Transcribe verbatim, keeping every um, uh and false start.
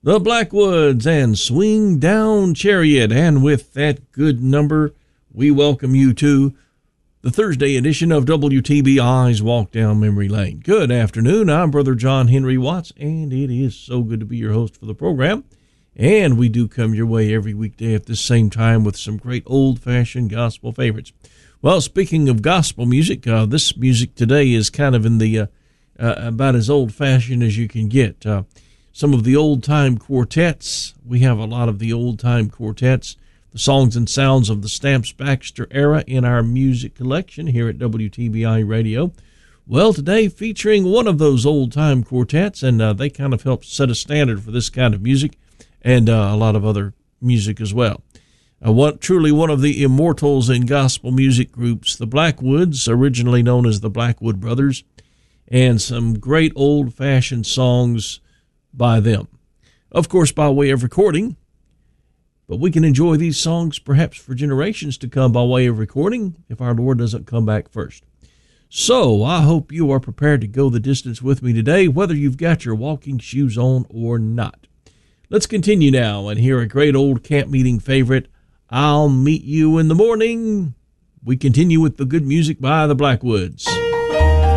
The Blackwoods and Swing Down Chariot. And with that good number, we welcome you to the Thursday edition of W T B I's Walk Down Memory Lane. Good afternoon. I'm Brother John Henry Watts, and it is so good to be your host for the program. And we do come your way every weekday at this same time with some great old-fashioned gospel favorites. Well, speaking of gospel music, uh, this music today is kind of in the uh, uh, about as old-fashioned as you can get. Uh, some of the old-time quartets. We have a lot of the old-time quartets, the songs and sounds of the Stamps Baxter era in our music collection here at W T B I Radio. Well, today featuring one of those old-time quartets, and uh, they kind of helped set a standard for this kind of music and uh, a lot of other music as well. Uh, what, truly one of the immortals in gospel music groups, the Blackwoods, originally known as the Blackwood Brothers, and some great old-fashioned songs by them. Of course, by way of recording, but we can enjoy these songs perhaps for generations to come by way of recording if our Lord doesn't come back first. So I hope you are prepared to go the distance with me today, whether you've got your walking shoes on or not. Let's continue now and hear a great old camp meeting favorite, I'll Meet You in the Morning. We continue with the good music by the Blackwoods.